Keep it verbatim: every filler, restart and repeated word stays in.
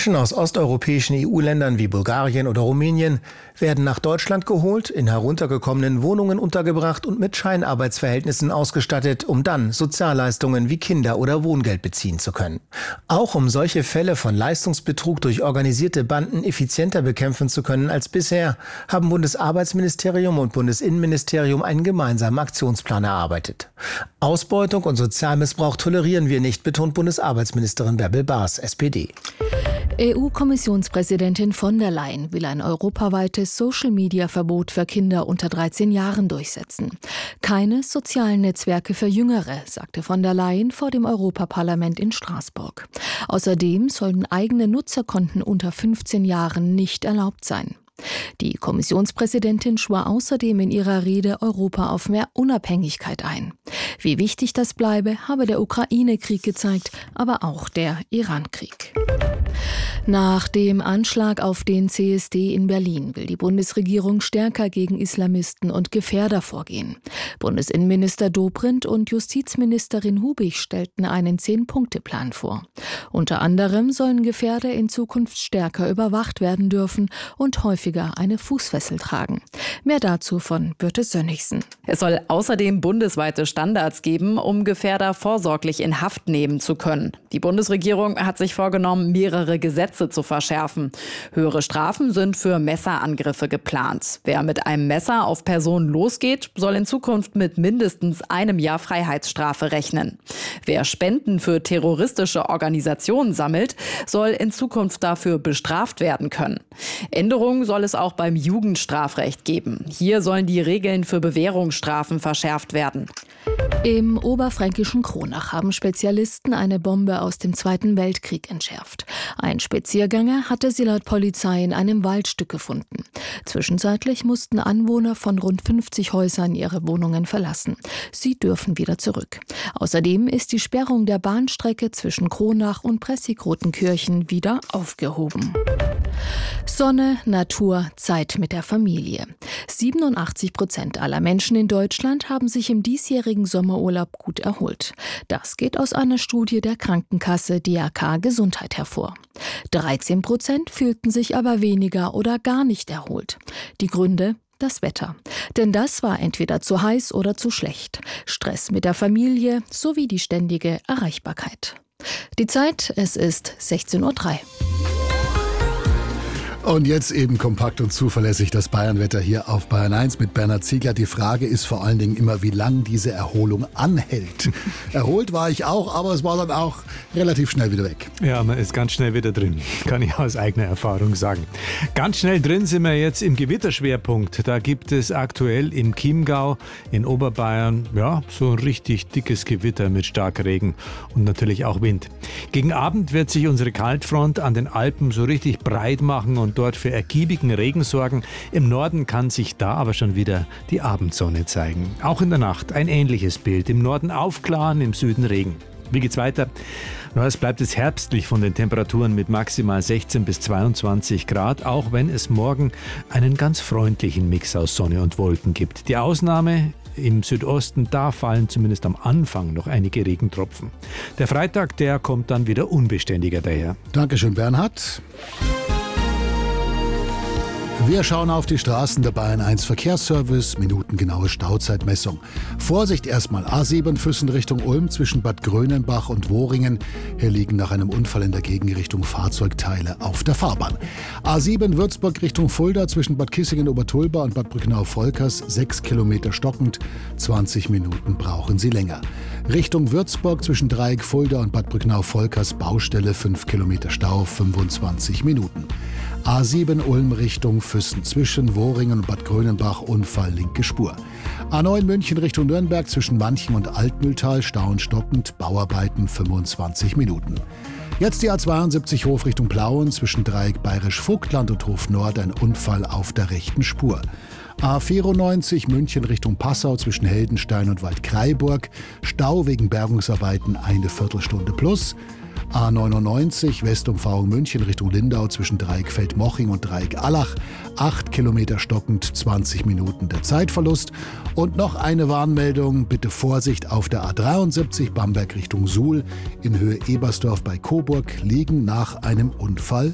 Menschen aus osteuropäischen E U-Ländern wie Bulgarien oder Rumänien werden nach Deutschland geholt, in heruntergekommenen Wohnungen untergebracht und mit Scheinarbeitsverhältnissen ausgestattet, um dann Sozialleistungen wie Kinder- oder Wohngeld beziehen zu können. Auch um solche Fälle von Leistungsbetrug durch organisierte Banden effizienter bekämpfen zu können als bisher, haben Bundesarbeitsministerium und Bundesinnenministerium einen gemeinsamen Aktionsplan erarbeitet. Ausbeutung und Sozialmissbrauch tolerieren wir nicht, betont Bundesarbeitsministerin Bärbel Baas, S P D. E U-Kommissionspräsidentin von der Leyen will ein europaweites Social-Media-Verbot für Kinder unter dreizehn Jahren durchsetzen. Keine sozialen Netzwerke für Jüngere, sagte von der Leyen vor dem Europaparlament in Straßburg. Außerdem sollen eigene Nutzerkonten unter fünfzehn Jahren nicht erlaubt sein. Die Kommissionspräsidentin schwor außerdem in ihrer Rede Europa auf mehr Unabhängigkeit ein. Wie wichtig das bleibe, habe der Ukraine-Krieg gezeigt, aber auch der Iran-Krieg. Nach dem Anschlag auf den C S D in Berlin will die Bundesregierung stärker gegen Islamisten und Gefährder vorgehen. Bundesinnenminister Dobrindt und Justizministerin Hubig stellten einen Zehn-Punkte-Plan vor. Unter anderem sollen Gefährder in Zukunft stärker überwacht werden dürfen und häufiger eine Fußfessel tragen. Mehr dazu von Birte Sönnigsen. Es soll außerdem bundesweite Standards geben, um Gefährder vorsorglich in Haft nehmen zu können. Die Bundesregierung hat sich vorgenommen, mehrere Gesetze zu verschärfen. Höhere Strafen sind für Messerangriffe geplant. Wer mit einem Messer auf Personen losgeht, soll in Zukunft mit mindestens einem Jahr Freiheitsstrafe rechnen. Wer Spenden für terroristische Organisationen sammelt, soll in Zukunft dafür bestraft werden können. Änderungen soll es auch beim Jugendstrafrecht geben. Hier sollen die Regeln für Bewährungsstrafen verschärft werden. Im oberfränkischen Kronach haben Spezialisten eine Bombe aus dem Zweiten Weltkrieg entschärft. Ein Spaziergänger hatte sie laut Polizei in einem Waldstück gefunden. Zwischenzeitlich mussten Anwohner von rund fünfzig Häusern ihre Wohnungen verlassen. Sie dürfen wieder zurück. Außerdem ist die Sperrung der Bahnstrecke zwischen Kronach und Pressigrotenkirchen wieder aufgehoben. Sonne, Natur, Zeit mit der Familie. siebenundachtzig Prozent aller Menschen in Deutschland haben sich im diesjährigen Sommerurlaub gut erholt. Das geht aus einer Studie der Krankenkasse D R K Gesundheit hervor. dreizehn Prozent fühlten sich aber weniger oder gar nicht erholt. Die Gründe? Das Wetter. Denn das war entweder zu heiß oder zu schlecht. Stress mit der Familie sowie die ständige Erreichbarkeit. Die Zeit, es ist sechzehn Uhr drei. Und jetzt eben kompakt und zuverlässig das Bayernwetter hier auf Bayern eins mit Bernhard Ziegler. Die Frage ist vor allen Dingen immer, wie lang diese Erholung anhält. Erholt war ich auch, aber es war dann auch relativ schnell wieder weg. Ja, man ist ganz schnell wieder drin, kann ich aus eigener Erfahrung sagen. Ganz schnell drin sind wir jetzt im Gewitterschwerpunkt. Da gibt es aktuell im Chiemgau in Oberbayern ja, so ein richtig dickes Gewitter mit Starkregen und natürlich auch Wind. Gegen Abend wird sich unsere Kaltfront an den Alpen so richtig breit machen und dort für ergiebigen Regen sorgen. Im Norden kann sich da aber schon wieder die Abendsonne zeigen. Auch in der Nacht ein ähnliches Bild. Im Norden aufklaren, im Süden Regen. Wie geht's weiter? Na, es bleibt es herbstlich von den Temperaturen mit maximal sechzehn bis zweiundzwanzig Grad, auch wenn es morgen einen ganz freundlichen Mix aus Sonne und Wolken gibt. Die Ausnahme im Südosten, da fallen zumindest am Anfang noch einige Regentropfen. Der Freitag, der kommt dann wieder unbeständiger daher. Dankeschön, Bernhard. Wir schauen auf die Straßen der Bayern eins Verkehrsservice, minutengenaue Stauzeitmessung. Vorsicht erstmal, A sieben Füssen Richtung Ulm zwischen Bad Grönenbach und Wohringen. Hier liegen nach einem Unfall in der Gegenrichtung Fahrzeugteile auf der Fahrbahn. A sieben Würzburg Richtung Fulda zwischen Bad Kissingen-Obertulba und Bad Brücknau-Volkers, sechs Kilometer stockend, zwanzig Minuten brauchen Sie länger. Richtung Würzburg zwischen Dreieck Fulda und Bad Brücknau-Volkers, Baustelle, fünf Kilometer Stau, fünfundzwanzig Minuten. A sieben Ulm Richtung Füssen zwischen Wohringen und Bad Grönenbach, Unfall linke Spur. A neun München Richtung Nürnberg zwischen Manchen und Altmühltal, Stau und stockend, Bauarbeiten fünfundzwanzig Minuten. Jetzt die A zweiundsiebzig Hof Richtung Plauen zwischen Dreieck Bayerisch-Vogtland und Hof Nord, ein Unfall auf der rechten Spur. A vierundneunzig München Richtung Passau zwischen Heldenstein und Waldkraiburg, Stau wegen Bergungsarbeiten eine Viertelstunde plus. A neunundneunzig Westumfahrung München Richtung Lindau zwischen Dreieck Feldmoching und Dreieck Allach, acht Kilometer stockend, zwanzig Minuten der Zeitverlust. Und noch eine Warnmeldung, bitte Vorsicht auf der A dreiundsiebzig Bamberg Richtung Suhl in Höhe Ebersdorf bei Coburg, liegen nach einem Unfall